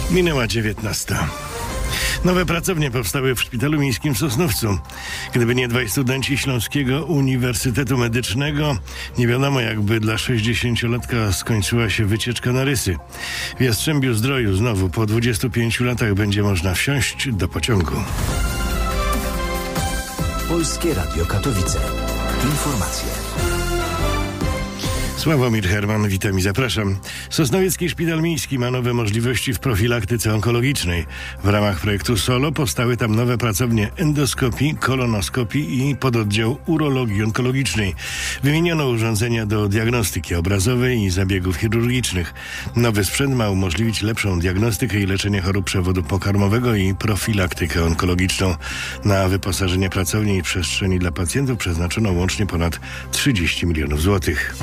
Minęła 19. Nowe pracownie powstały w Szpitalu Miejskim w Sosnowcu. Gdyby nie dwaj studenci Śląskiego Uniwersytetu Medycznego, nie wiadomo, jakby dla 60-latka skończyła się wycieczka na Rysy. W Jastrzębiu-Zdroju znowu po 25 latach będzie można wsiąść do pociągu. Polskie Radio Katowice. Informacje. Sławomir Herman, witam i zapraszam. Sosnowiecki Szpital Miejski ma nowe możliwości w profilaktyce onkologicznej. W ramach projektu SOLO powstały tam nowe pracownie endoskopii, kolonoskopii i pododdział urologii onkologicznej. Wymieniono urządzenia do diagnostyki obrazowej i zabiegów chirurgicznych. Nowy sprzęt ma umożliwić lepszą diagnostykę i leczenie chorób przewodu pokarmowego i profilaktykę onkologiczną. Na wyposażenie pracowni i przestrzeni dla pacjentów przeznaczono łącznie ponad 30 milionów złotych.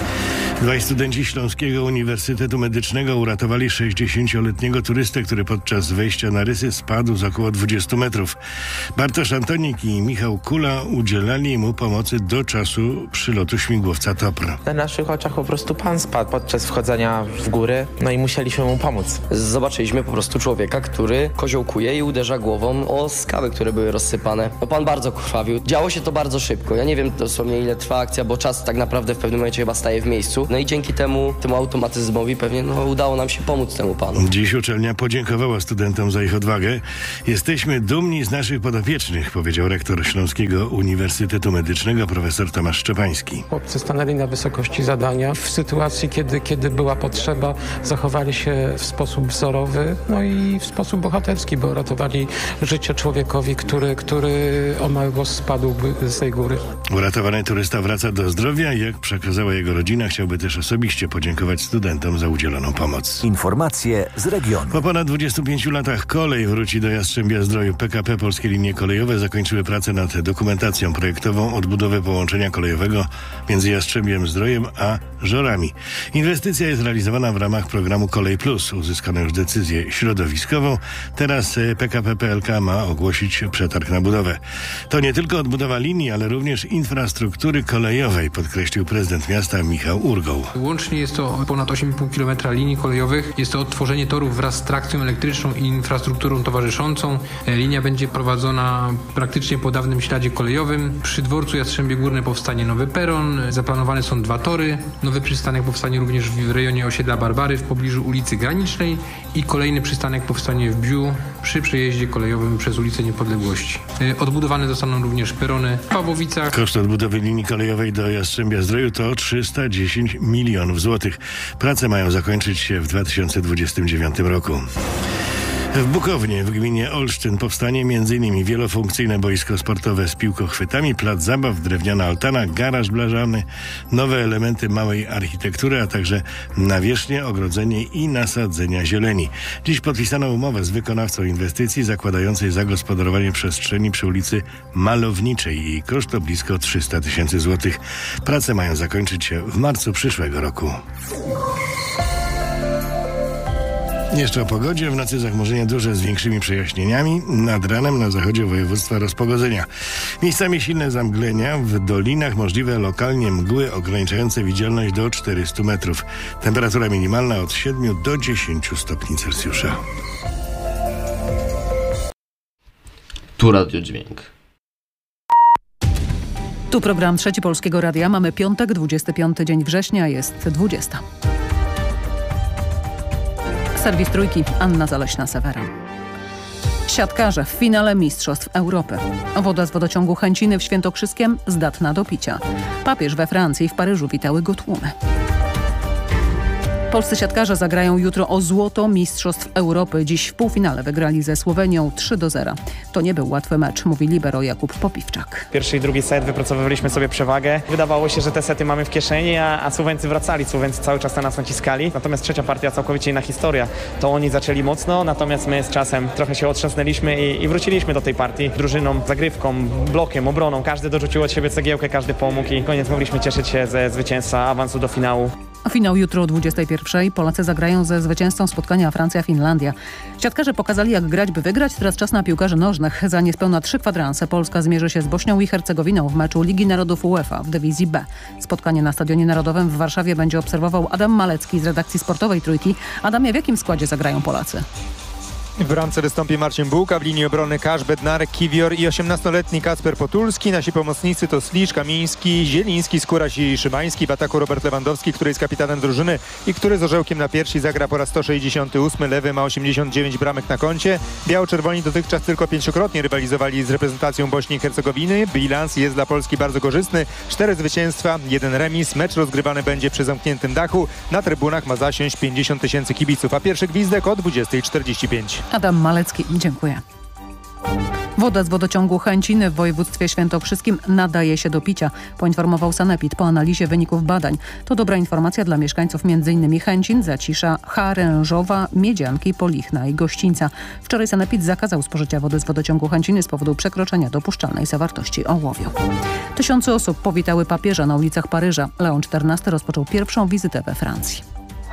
Dwaj studenci Śląskiego Uniwersytetu Medycznego uratowali 60-letniego turystę, który podczas wejścia na Rysy spadł z około 20 metrów. Bartosz Antonik i Michał Kula udzielali mu pomocy do czasu przylotu śmigłowca TOPR. Na naszych oczach po prostu pan spadł podczas wchodzenia w góry, no i musieliśmy mu pomóc. Zobaczyliśmy po prostu człowieka, który koziołkuje i uderza głową o skały, które były rozsypane. No pan bardzo krwawił. Działo się to bardzo szybko. Ja nie wiem dosłownie, ile trwa akcja, bo czas tak naprawdę w pewnym momencie chyba staje w miejscu. No i dzięki temu automatyzmowi pewnie udało nam się pomóc temu panu. Dziś uczelnia podziękowała studentom za ich odwagę. Jesteśmy dumni z naszych podopiecznych, powiedział rektor Śląskiego Uniwersytetu Medycznego profesor Tomasz Szczepański. Chłopcy stanęli na wysokości zadania. W sytuacji, kiedy była potrzeba, zachowali się w sposób wzorowy, no i w sposób bohaterski, bo ratowali życie człowiekowi, który o mały głos spadł z tej góry. Uratowany turysta wraca do zdrowia. Jak przekazała jego rodzina, chciałby też osobiście podziękować studentom za udzieloną pomoc. Informacje z regionu. Po ponad 25 latach kolej wróci do Jastrzębia-Zdroju. PKP Polskie Linie Kolejowe zakończyły pracę nad dokumentacją projektową odbudowy połączenia kolejowego między Jastrzębiem-Zdrojem a Żorami. Inwestycja jest realizowana w ramach programu Kolej Plus. Uzyskano już decyzję środowiskową. Teraz PKP PLK ma ogłosić przetarg na budowę. To nie tylko odbudowa linii, ale również infrastruktury kolejowej, podkreślił prezydent miasta Michał Urgoł. Łącznie jest to ponad 8,5 km linii kolejowych. Jest to odtworzenie torów wraz z trakcją elektryczną i infrastrukturą towarzyszącą. Linia będzie prowadzona praktycznie po dawnym śladzie kolejowym. Przy dworcu Jastrzębie Górne powstanie nowy peron. Zaplanowane są 2 tory. Nowy przystanek powstanie również w rejonie osiedla Barbary w pobliżu ulicy Granicznej i kolejny przystanek powstanie w Biu przy przejeździe kolejowym przez ulicę Niepodległości. Odbudowane zostaną również perony w Pawłowicach. Koszt odbudowy linii kolejowej do Jastrzębia-Zdroju to 310 milionów złotych. Prace mają zakończyć się w 2029 roku. W Bukownie w gminie Olsztyn powstanie m.in. wielofunkcyjne boisko sportowe z piłkochwytami, plac zabaw, drewniana altana, garaż blaszany, nowe elementy małej architektury, a także nawierzchnie, ogrodzenie i nasadzenia zieleni. Dziś podpisano umowę z wykonawcą inwestycji zakładającej zagospodarowanie przestrzeni przy ulicy Malowniczej. Jej koszt to blisko 300 000 złotych. Prace mają zakończyć się w marcu przyszłego roku. Jeszcze o pogodzie. W nocy zachmurzenie duże z większymi przejaśnieniami. Nad ranem na zachodzie województwa rozpogodzenia. Miejscami silne zamglenia. W dolinach możliwe lokalnie mgły ograniczające widzialność do 400 metrów. Temperatura minimalna od 7 do 10 stopni Celsjusza. Tu Radiodźwięk. Tu program Trzeci Polskiego Radia. Mamy piątek, 25 dzień września, jest 20. Serwis Trójki, Anna Zaleśna-Sewera. Siatkarze w finale Mistrzostw Europy. Woda z wodociągu Chęciny w Świętokrzyskiem zdatna do picia. Papież we Francji i w Paryżu witały go tłumy. Polscy siatkarze zagrają jutro o złoto Mistrzostw Europy. Dziś w półfinale wygrali ze Słowenią 3-0. To nie był łatwy mecz, mówi libero Jakub Popiwczak. Pierwszy i drugi set wypracowywaliśmy sobie przewagę. Wydawało się, że te sety mamy w kieszeni, a Słoweńcy wracali. Słoweńcy cały czas na nas naciskali. Natomiast trzecia partia całkowicie inna historia. To oni zaczęli mocno, natomiast my z czasem trochę się otrząsnęliśmy i wróciliśmy do tej partii. Drużyną, zagrywką, blokiem, obroną. Każdy dorzucił od siebie cegiełkę, każdy pomógł i koniec mogliśmy cieszyć się ze zwycięstwa, awansu do finału. Finał jutro o 21:00. Polacy zagrają ze zwycięzcą spotkania Francja-Finlandia. Siatkarze pokazali, jak grać, by wygrać. Teraz czas na piłkarzy nożnych. Za niespełna 3 kwadranse Polska zmierzy się z Bośnią i Hercegowiną w meczu Ligi Narodów UEFA w dywizji B. Spotkanie na Stadionie Narodowym w Warszawie będzie obserwował Adam Malecki z redakcji sportowej Trójki. Adamie, w jakim składzie zagrają Polacy? W bramce wystąpi Marcin Bułka, w linii obrony Kasz, Bednarek, Kiwior i 18-letni Kacper Potulski. Nasi pomocnicy to Slicz, Kamiński, Zieliński, Skóraś i Szymański. W ataku Robert Lewandowski, który jest kapitanem drużyny i który z orzełkiem na piersi zagra po raz 168. Lewy ma 89 bramek na koncie. Biało-czerwoni dotychczas tylko 5-krotnie rywalizowali z reprezentacją Bośni i Hercegowiny. Bilans jest dla Polski bardzo korzystny. 4 zwycięstwa, 1 remis. Mecz rozgrywany będzie przy zamkniętym dachu. Na trybunach ma zasiąść 50 000 kibiców, a pierwszy gwizdek o 20:45. Adam Malecki, dziękuję. Woda z wodociągu Chęciny w województwie świętokrzyskim nadaje się do picia, poinformował Sanepid po analizie wyników badań. To dobra informacja dla mieszkańców m.in. Chęcin, Zacisza, Charężowa, Miedzianki, Polichna i Gościńca. Wczoraj Sanepid zakazał spożycia wody z wodociągu Chęciny z powodu przekroczenia dopuszczalnej zawartości ołowiu. Tysiące osób powitały papieża na ulicach Paryża. Leon XIV rozpoczął pierwszą wizytę we Francji.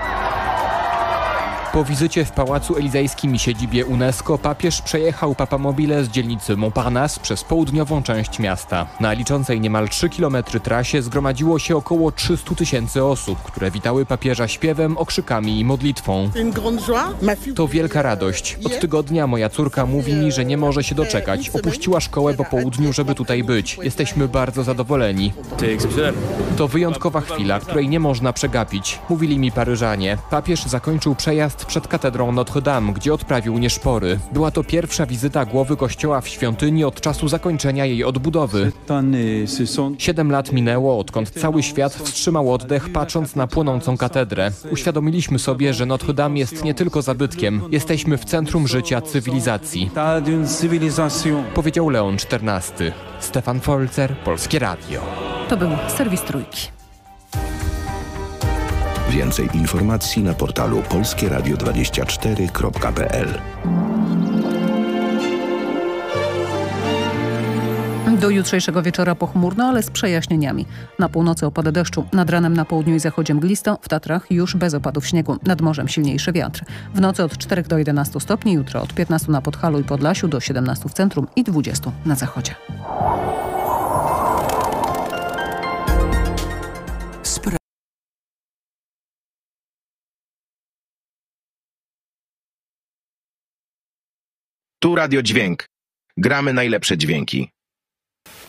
Po wizycie w Pałacu Elizejskim i siedzibie UNESCO papież przejechał papamobile z dzielnicy Montparnasse przez południową część miasta. Na liczącej niemal 3 km trasie zgromadziło się około 300 000 osób, które witały papieża śpiewem, okrzykami i modlitwą. To wielka radość. Od tygodnia moja córka mówi mi, że nie może się doczekać. Opuściła szkołę po południu, żeby tutaj być. Jesteśmy bardzo zadowoleni. To wyjątkowa chwila, której nie można przegapić, mówili mi Paryżanie. Papież zakończył przejazd przed katedrą Notre Dame, gdzie odprawił nieszpory. Była to pierwsza wizyta głowy kościoła w świątyni od czasu zakończenia jej odbudowy. 7 lat minęło, odkąd cały świat wstrzymał oddech, patrząc na płonącą katedrę. Uświadomiliśmy sobie, że Notre Dame jest nie tylko zabytkiem. Jesteśmy w centrum życia cywilizacji. Powiedział Leon XIV. Stefan Folzer, Polskie Radio. To był serwis Trójki. Więcej informacji na portalu polskieradio24.pl. Do jutrzejszego wieczora pochmurno, ale z przejaśnieniami. Na północy opady deszczu, nad ranem na południu i zachodzie mglisto, w Tatrach już bez opadów śniegu, nad morzem silniejszy wiatr. W nocy od 4 do 11 stopni, jutro od 15 na Podhalu i Podlasiu do 17 w centrum i 20 na zachodzie. Tu Radio Dźwięk. Gramy najlepsze dźwięki.